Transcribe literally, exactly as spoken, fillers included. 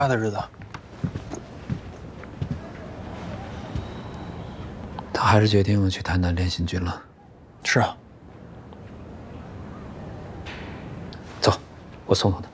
他的日子。 他还是决定去台南练新军了。 是啊。 走，我送送他。